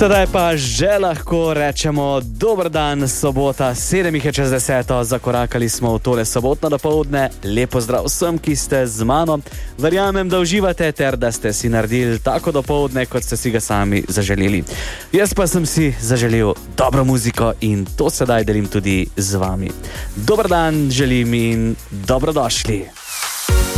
Sedaj pa že lahko rečemo dober dan, sobota, 7:10, zakorakali smo v tole sobotno dopoldne. Lepo zdrav vsem, ki ste z mano. Verjamem, da uživate ter da ste si naredili tako dopoldne, kot ste si ga sami zaželeli. Jaz pa sem si zaželel dobro muziko in to sedaj delim tudi z vami. Dober dan želim in dobrodošli.